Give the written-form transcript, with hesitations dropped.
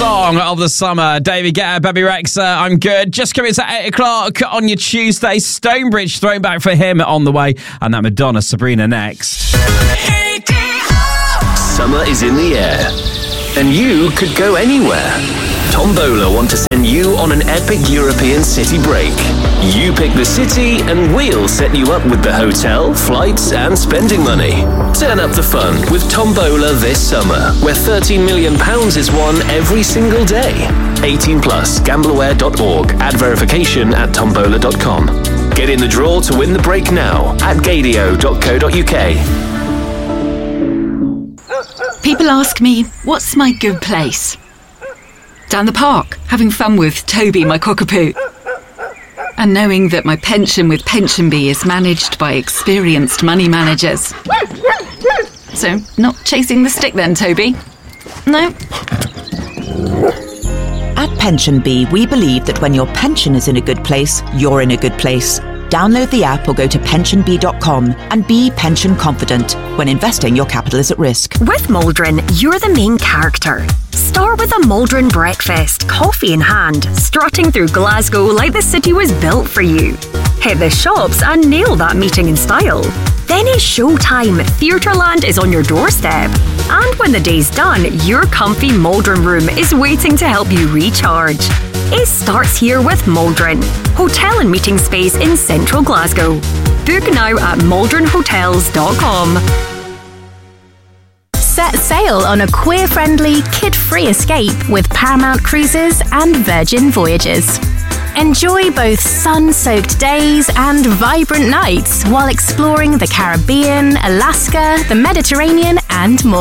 song of the summer. David Guetta, Baby Rexha, I'm Good. Just coming to 8 o'clock on your Tuesday. Stonebridge throwback for him on the way. And that Madonna, Sabrina next. Summer is in the air, and you could go anywhere. Tombola want to send you on an epic European city break. You pick the city and we'll set you up with the hotel, flights and spending money. Turn up the fun with Tombola this summer, where £13 million is won every single day. 18 plus, gambleaware.org. Add verification at tombola.com. Get in the draw to win the break now at gadio.co.uk. People ask me, what's my good place? Down the park, having fun with Toby, my cockapoo. And knowing that my pension with PensionBee is managed by experienced money managers. So, not chasing the stick then, Toby? No? At PensionBee, we believe that when your pension is in a good place, you're in a good place. Download the app or go to pensionbee.com and be pension confident. When investing, your capital is at risk. With Maldron, you're the main character. Start with a Maldron breakfast, coffee in hand, strutting through Glasgow like the city was built for you. Hit the shops and nail that meeting in style. Then it's showtime. Theatreland is on your doorstep. And when the day's done, your comfy Maldron room is waiting to help you recharge. It starts here with Maldron, hotel and meeting space in central Glasgow. Book now at maldronhotels.com. Set sail on a queer-friendly, kid-free escape with Paramount Cruises and Virgin Voyages. Enjoy both sun-soaked days and vibrant nights while exploring the Caribbean, Alaska, the Mediterranean and more.